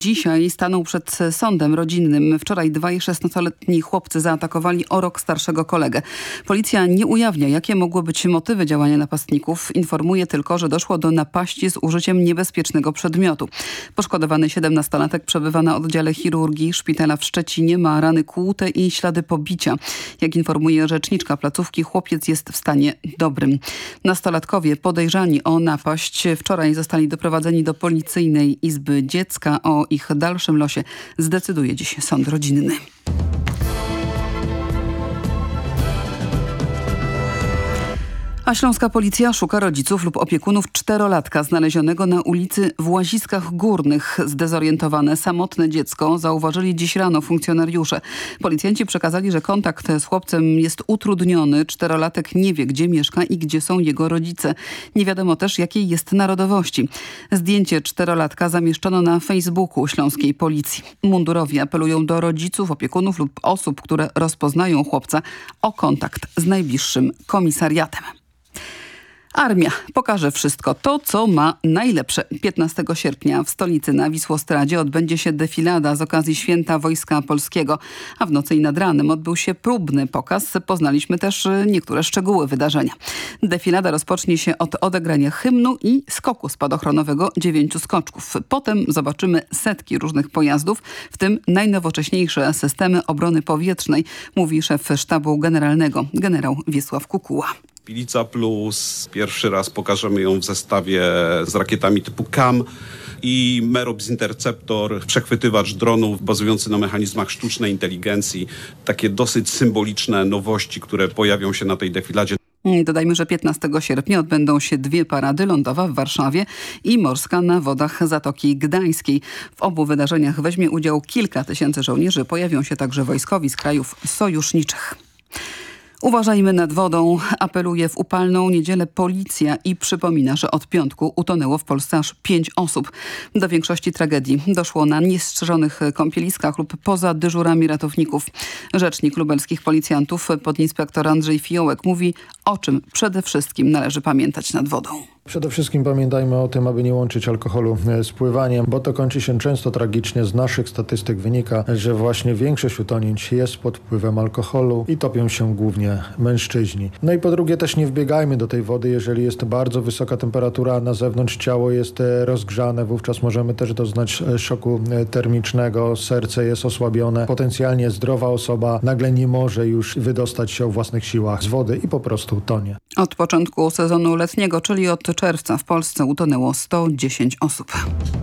Dzisiaj stanął przed sądem rodzinnym. Wczoraj dwaj 16-letni chłopcy zaatakowali o rok starszego kolegę. Policja nie ujawnia, jakie mogły być motywy działania napastników. Informuje tylko, że doszło do napaści z użyciem niebezpiecznego przedmiotu. Poszkodowany 17-latek przebywa na oddziale chirurgii szpitala w Szczecinie. Ma rany kłute i ślady pobicia. Jak informuje rzeczniczka placówki, chłopiec jest w stanie dobrym. Nastolatkowie podejrzani o napaść wczoraj zostali doprowadzeni do Policyjnej Izby Dziecka. O ich dalszym losie zdecyduje dziś sąd rodzinny. A śląska policja szuka rodziców lub opiekunów 4-latka znalezionego na ulicy w Łaziskach Górnych. Zdezorientowane samotne dziecko zauważyli dziś rano funkcjonariusze. Policjanci przekazali, że kontakt z chłopcem jest utrudniony. 4-latek nie wie, gdzie mieszka i gdzie są jego rodzice. Nie wiadomo też, jakiej jest narodowości. Zdjęcie 4-latka zamieszczono na Facebooku śląskiej policji. Mundurowi apelują do rodziców, opiekunów lub osób, które rozpoznają chłopca, o kontakt z najbliższym komisariatem. Armia pokaże wszystko to, co ma najlepsze. 15 sierpnia w stolicy na Wisłostradzie odbędzie się defilada z okazji Święta Wojska Polskiego, a w nocy i nad ranem odbył się próbny pokaz. Poznaliśmy też niektóre szczegóły wydarzenia. Defilada rozpocznie się od odegrania hymnu i skoku spadochronowego 9 skoczków. Potem zobaczymy setki różnych pojazdów, w tym najnowocześniejsze systemy obrony powietrznej, mówi szef sztabu generalnego, generał Wiesław Kukuła. Pilica Plus, pierwszy raz pokażemy ją w zestawie z rakietami typu KAM i Merops Interceptor, przechwytywacz dronów bazujący na mechanizmach sztucznej inteligencji. Takie dosyć symboliczne nowości, które pojawią się na tej defiladzie. Dodajmy, że 15 sierpnia odbędą się 2 parady, lądowa w Warszawie i morska na wodach Zatoki Gdańskiej. W obu wydarzeniach weźmie udział kilka tysięcy żołnierzy. Pojawią się także wojskowi z krajów sojuszniczych. Uważajmy nad wodą, apeluje w upalną niedzielę policja i przypomina, że od piątku utonęło w Polsce aż 5 osób. Do większości tragedii doszło na niestrzeżonych kąpieliskach lub poza dyżurami ratowników. Rzecznik lubelskich policjantów, podinspektor Andrzej Fiołek, mówi, o czym przede wszystkim należy pamiętać nad wodą. Przede wszystkim pamiętajmy o tym, aby nie łączyć alkoholu z pływaniem, bo to kończy się często tragicznie. Z naszych statystyk wynika, że właśnie większość utonięć jest pod wpływem alkoholu i topią się głównie mężczyźni. No i po drugie też nie wbiegajmy do tej wody, jeżeli jest bardzo wysoka temperatura, na zewnątrz ciało jest rozgrzane, wówczas możemy też doznać szoku termicznego, serce jest osłabione, potencjalnie zdrowa osoba nagle nie może już wydostać się o własnych siłach z wody i po prostu tonie. Od początku sezonu letniego, czyli od czerwca w Polsce utonęło 110 osób.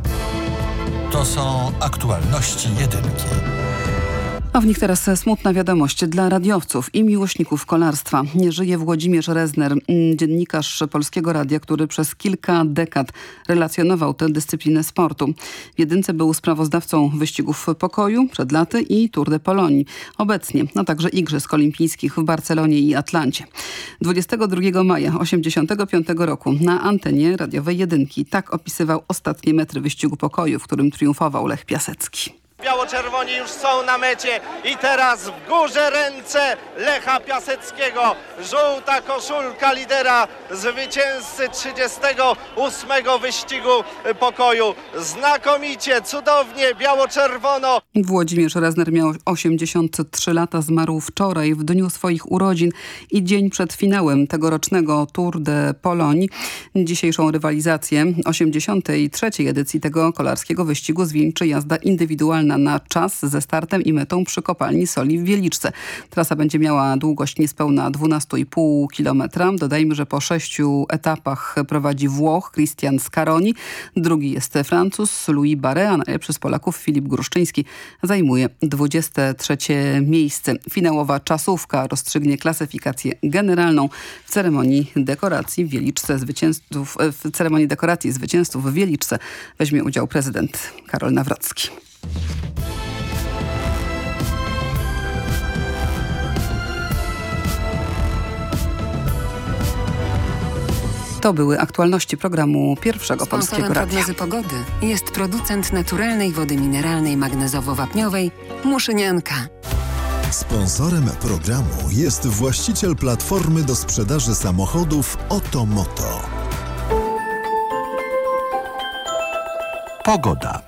To są aktualności jedynki. A w nich teraz smutna wiadomość dla radiowców i miłośników kolarstwa. Nie żyje Włodzimierz Rezner, dziennikarz Polskiego Radia, który przez kilka dekad relacjonował tę dyscyplinę sportu. W jedynce był sprawozdawcą wyścigów pokoju przed laty i Tour de Pologne. Obecnie, a także Igrzysk Olimpijskich w Barcelonie i Atlancie. 22 maja 1985 roku na antenie radiowej jedynki tak opisywał ostatnie metry wyścigu pokoju, w którym triumfował Lech Piasecki. Biało-czerwoni już są na mecie i teraz w górze ręce Lecha Piaseckiego. Żółta koszulka lidera, zwycięzcy 38 wyścigu pokoju. Znakomicie, cudownie, biało-czerwono. Włodzimierz Rezner miał 83 lata, zmarł wczoraj w dniu swoich urodzin i dzień przed finałem tegorocznego Tour de Pologne. Dzisiejszą rywalizację 83. edycji tego kolarskiego wyścigu zwieńczy jazda indywidualna na czas ze startem i metą przy kopalni soli w Wieliczce. Trasa będzie miała długość niespełna 12,5 km. Dodajmy, że po 6 etapach prowadzi Włoch Christian Scaroni. Drugi jest Francuz Louis Barret, a najlepszy z Polaków Filip Gruszczyński zajmuje 23 miejsce. Finałowa czasówka rozstrzygnie klasyfikację generalną. W ceremonii dekoracji w Wieliczce zwycięzców w Wieliczce weźmie udział prezydent Karol Nawrocki. To były aktualności programu Pierwszego Polskiego Radia. Prognozy pogody jest producent naturalnej wody mineralnej magnezowo-wapniowej Muszynianka. Sponsorem programu jest właściciel platformy do sprzedaży samochodów Otomoto. Pogoda.